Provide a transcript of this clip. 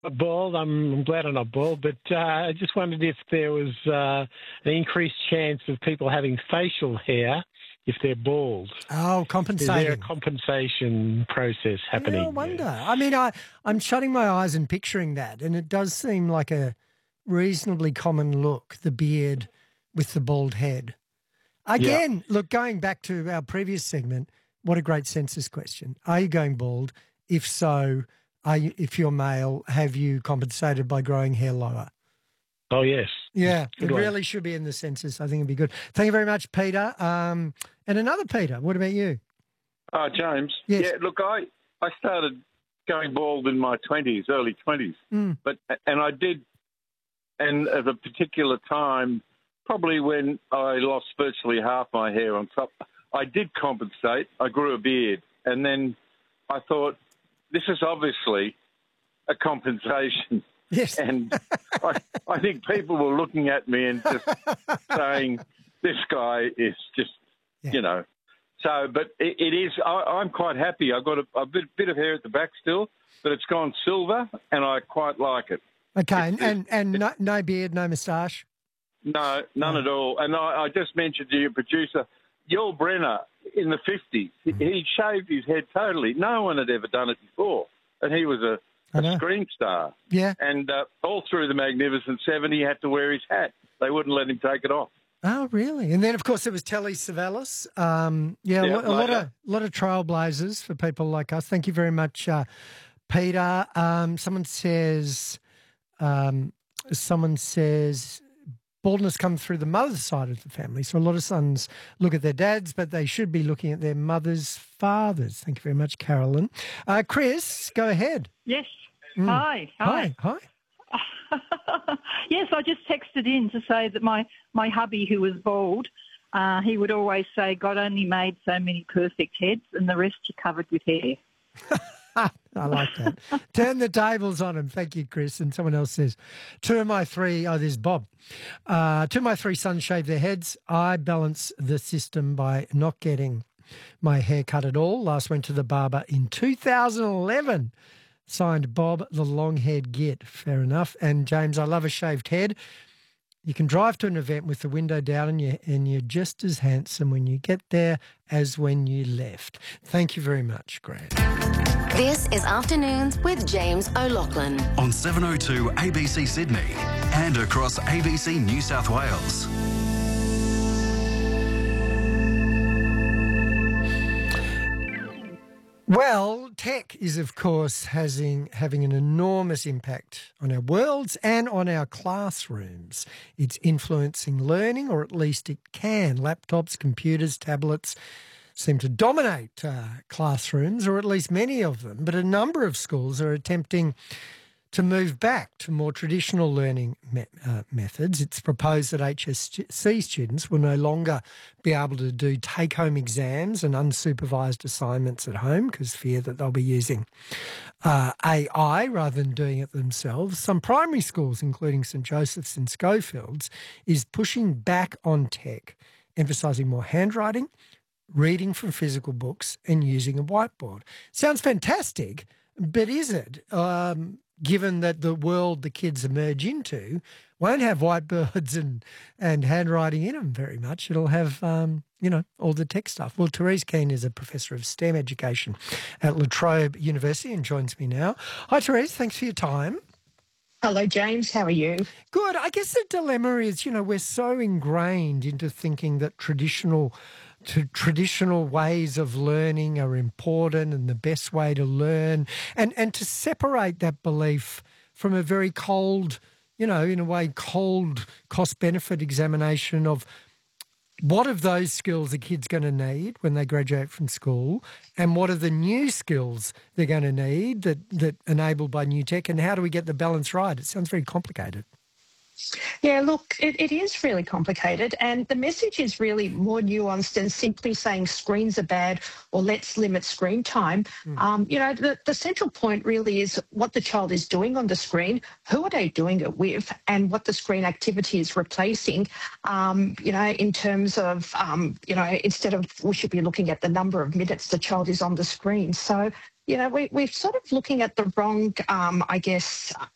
bald. I'm glad I'm not bald, but I just wondered if there was an increased chance of people having facial hair if they're bald. Oh, Is there a compensating. compensation process happening? Yeah, I wonder. I mean, I'm shutting my eyes and picturing that, and it does seem like a reasonably common look, the beard with the bald head. Yeah. Again, look, going back to our previous segment, what a great census question. Are you going bald? If so, if you're male, have you compensated by growing hair lower? Oh, yes. Yeah, Good it one. really should be in the census. I think it'd be good. Thank you very much, Peter. And another Peter, what about you? James. Yes. Yeah, look, I started going bald in my 20s, early 20s. And I did, and at a particular time, probably when I lost virtually half my hair on top, I did compensate. I grew a beard. And then I thought, this is obviously a compensation. Yes. And I think people were looking at me and just saying, this guy is just, you know. So, but it is, I'm quite happy. I've got a bit of hair at the back still, but it's gone silver, and I quite like it. Okay, and no beard, no moustache? No, none at all. And I just mentioned to your producer, Yul Brenner in the 50s, he shaved his head totally. No one had ever done it before, and he was a screen star. Yeah. And all through the Magnificent Seven, he had to wear his hat. They wouldn't let him take it off. Oh, really? And then, of course, there was Telly Savalas. A lot of trailblazers for people like us. Thank you very much, Peter. Someone says baldness comes through the mother's side of the family. So a lot of sons look at their dads, but they should be looking at their mother's fathers. Thank you very much, Carolyn. Chris, go ahead. Yes. Hi. Yes, I just texted in to say that my hubby, who was bald, he would always say, God only made so many perfect heads and the rest are covered with hair. I like that. Turn the tables on him. Thank you, Chris. And someone else says, there's Bob. 2 of my 3 sons shave their heads. I balance the system by not getting my hair cut at all. Last went to the barber in 2011. Signed Bob, the long-haired git. Fair enough. And James, I love a shaved head. You can drive to an event with the window down and you're just as handsome when you get there as when you left. Thank you very much, Grant. This is Afternoons with James O'Loughlin. On 702 ABC Sydney and across ABC New South Wales. Well, tech is, of course, having an enormous impact on our worlds and on our classrooms. It's influencing learning, or at least it can. Laptops, computers, tablets seem to dominate classrooms, or at least many of them. But a number of schools are attempting to move back to more traditional learning methods. It's proposed that HSC students will no longer be able to do take-home exams and unsupervised assignments at home because fear that they'll be using AI rather than doing it themselves. Some primary schools, including St Joseph's and Schofields, is pushing back on tech, emphasising more handwriting, reading from physical books and using a whiteboard. Sounds fantastic, but is it? Given that the world the kids emerge into won't have whiteboards and handwriting in them very much. It'll have, all the tech stuff. Well, Therese Keane is a professor of STEM education at La Trobe University and joins me now. Hi, Therese. Thanks for your time. Hello, James. How are you? Good. I guess the dilemma is, we're so ingrained into thinking that traditional ways of learning are important and the best way to learn, and to separate that belief from a very cold, in a way, cold cost-benefit examination of what of those skills are kids going to need when they graduate from school, and what are the new skills they're going to need that enabled by new tech, and how do we get the balance right? It sounds very complicated. Yeah, look, it is really complicated, and the message is really more nuanced than simply saying screens are bad or let's limit screen time. The central point really is what the child is doing on the screen, who are they doing it with, and what the screen activity is replacing, in terms of, instead of we should be looking at the number of minutes the child is on the screen. So, we're sort of looking at the wrong,